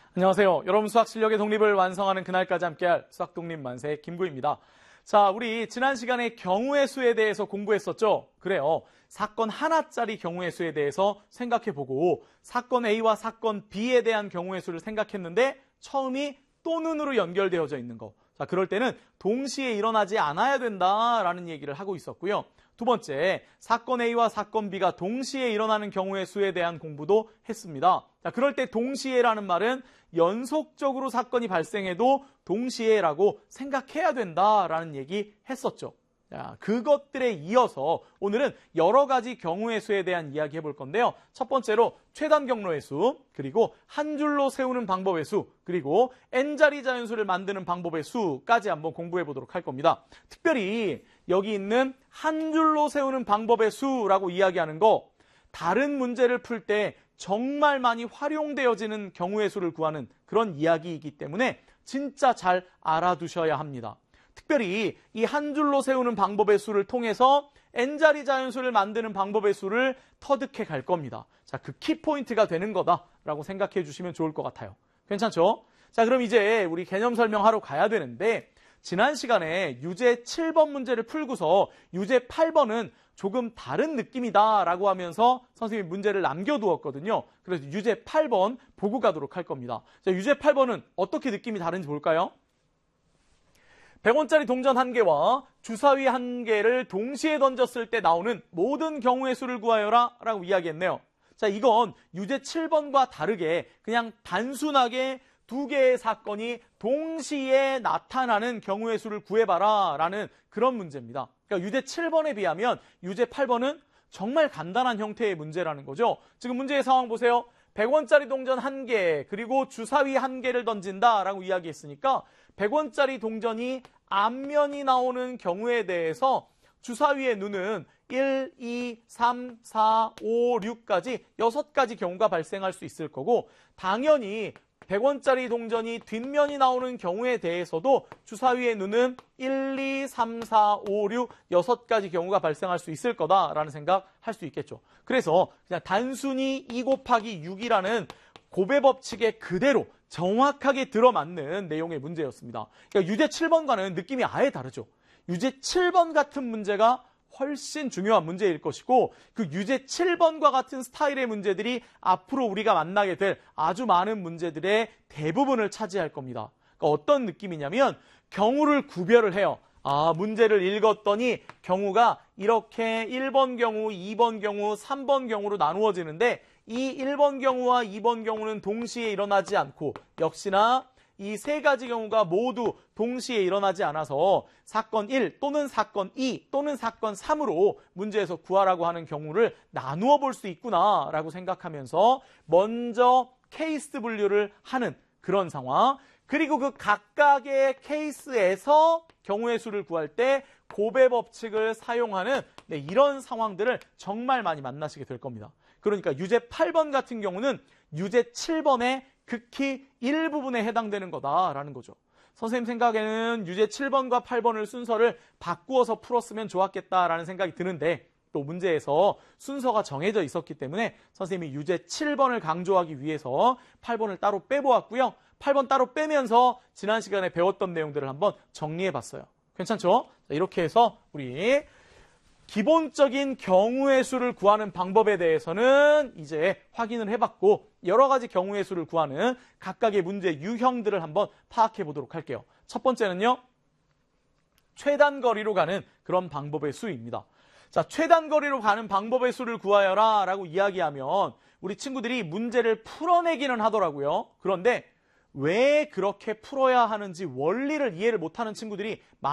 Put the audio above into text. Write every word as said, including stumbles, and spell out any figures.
안녕하세요. 여러분 수학 실력의 독립을 완성하는 그날까지 함께할 수학 독립 만세 김구입니다. 자, 우리 지난 시간에 경우의 수에 대해서 공부했었죠? 그래요. 사건 하나짜리 경우의 수에 대해서 생각해보고 사건 A와 사건 B에 대한 경우의 수를 생각했는데 처음이 또는으로 연결되어져 있는 거. 자, 그럴 때는 동시에 일어나지 않아야 된다라는 얘기를 하고 있었고요. 두 번째, 사건 A와 사건 B가 동시에 일어나는 경우의 수에 대한 공부도 했습니다. 자, 그럴 때 동시에라는 말은 연속적으로 사건이 발생해도 동시에라고 생각해야 된다라는 얘기 했었죠. 자, 그것들에 이어서 오늘은 여러 가지 경우의 수에 대한 이야기 해볼 건데요. 첫 번째로 최단 경로의 수, 그리고 한 줄로 세우는 방법의 수, 그리고 n자리 자연수를 만드는 방법의 수까지 한번 공부해 보도록 할 겁니다. 특별히 여기 있는 한 줄로 세우는 방법의 수라고 이야기하는 거, 다른 문제를 풀 때 정말 많이 활용되어지는 경우의 수를 구하는 그런 이야기이기 때문에 진짜 잘 알아두셔야 합니다. 특별히 이 한 줄로 세우는 방법의 수를 통해서 n자리 자연수를 만드는 방법의 수를 터득해 갈 겁니다. 자, 그 키포인트가 되는 거다라고 생각해 주시면 좋을 것 같아요. 괜찮죠? 자, 그럼 이제 우리 개념 설명하러 가야 되는데 지난 시간에 유제 칠 번 문제를 풀고서 유제 팔 번은 조금 다른 느낌이다라고 하면서 선생님이 문제를 남겨두었거든요. 그래서 유제 팔 번 보고 가도록 할 겁니다. 자, 유제 팔 번은 어떻게 느낌이 다른지 볼까요? 백 원짜리 동전 한 개와 주사위 한 개를 동시에 던졌을 때 나오는 모든 경우의 수를 구하여라 라고 이야기했네요. 자, 이건 유제 칠 번과 다르게 그냥 단순하게 두 개의 사건이 동시에 나타나는 경우의 수를 구해봐라 라는 그런 문제입니다. 그러니까 유제 칠 번에 비하면 유제 팔 번은 정말 간단한 형태의 문제라는 거죠. 지금 문제의 상황 보세요. 백 원짜리 동전 한 개, 그리고 주사위 한 개를 던진다라고 이야기했으니까 백 원짜리 동전이 앞면이 나오는 경우에 대해서 주사위의 눈은 일, 이, 삼, 사, 오, 육까지 여섯 가지 경우가 발생할 수 있을 거고 당연히 백 원짜리 동전이 뒷면이 나오는 경우에 대해서도 주사위의 눈은 일, 이, 삼, 사, 오, 육, 여섯 가지 경우가 발생할 수 있을 거다라는 생각할 수 있겠죠. 그래서 그냥 단순히 이 곱하기 육이라는 고배 법칙에 그대로 정확하게 들어맞는 내용의 문제였습니다. 그러니까 유제 칠 번과는 느낌이 아예 다르죠. 유제 칠 번 같은 문제가 훨씬 중요한 문제일 것이고 그 유제 칠 번과 같은 스타일의 문제들이 앞으로 우리가 만나게 될 아주 많은 문제들의 대부분을 차지할 겁니다. 그러니까 어떤 느낌이냐면 경우를 구별을 해요. 아, 문제를 읽었더니 경우가 이렇게 일 번 경우, 이 번 경우, 삼 번 경우로 나누어지는데 이 일 번 경우와 이 번 경우는 동시에 일어나지 않고 역시나 이 세 가지 경우가 모두 동시에 일어나지 않아서 사건 일 또는 사건 이 또는 사건 삼으로 문제에서 구하라고 하는 경우를 나누어 볼 수 있구나라고 생각하면서 먼저 케이스 분류를 하는 그런 상황, 그리고 그 각각의 케이스에서 경우의 수를 구할 때 고배 법칙을 사용하는 네, 이런 상황들을 정말 많이 만나시게 될 겁니다. 그러니까 유제 팔 번 같은 경우는 유제 칠 번의 극히 일부분에 해당되는 거다라는 거죠. 선생님 생각에는 유제 칠 번과 팔 번을 순서를 바꾸어서 풀었으면 좋았겠다라는 생각이 드는데 또 문제에서 순서가 정해져 있었기 때문에 선생님이 유제 칠 번을 강조하기 위해서 팔 번을 따로 빼보았고요. 팔 번 따로 빼면서 지난 시간에 배웠던 내용들을 한번 정리해봤어요. 괜찮죠? 자, 이렇게 해서 우리 기본적인 경우의 수를 구하는 방법에 대해서는 이제 확인을 해봤고 여러 가지 경우의 수를 구하는 각각의 문제 유형들을 한번 파악해 보도록 할게요. 첫 번째는요. 최단 거리로 가는 그런 방법의 수입니다. 자, 최단 거리로 가는 방법의 수를 구하여라 라고 이야기하면 우리 친구들이 문제를 풀어내기는 하더라고요. 그런데 왜 그렇게 풀어야 하는지 원리를 이해를 못하는 친구들이 많아요.